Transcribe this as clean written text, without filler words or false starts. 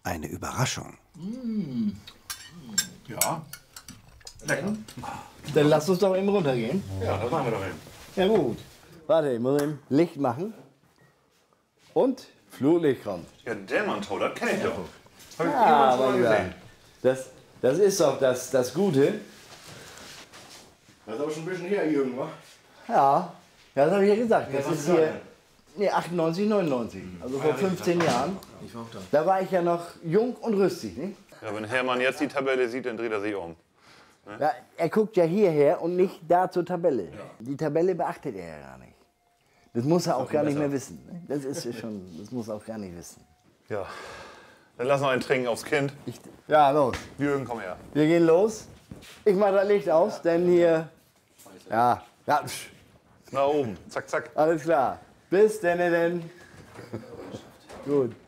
eine Überraschung. Ja. Lecker. Dann lass uns doch eben runtergehen. Ja, das machen wir doch eben. Ja gut. Warte, ich muss eben Licht machen. Und Flutlicht kommt. Ja, Dämmerntau, das kenne ich doch. Hab ich Ja, irgendwann schon mal gesehen. das ist doch das Gute. Das ist aber schon ein bisschen her, Jürgen, wa? Ja, das habe ich ja gesagt. Das was ist ist hier das nee, 98, 99. Also vor 15 Jahren. Ich war auch da. Da war ich ja noch jung und rüstig. Nicht? Ja, wenn Hermann jetzt die Tabelle sieht, dann dreht er sich um. Ja, er guckt ja hierher und nicht da zur Tabelle. Die Tabelle beachtet er ja gar nicht. Das muss er auch gar nicht mehr wissen. Ne? Das ist ja schon, das muss er auch gar nicht wissen. Ja. Dann lass noch einen trinken aufs Kind. Ja, los. Jürgen, komm her. Wir gehen los. Ich mache das Licht aus, denn hier. Ja, Nach oben. Zack, zack. alles klar. Bis denn. Gut.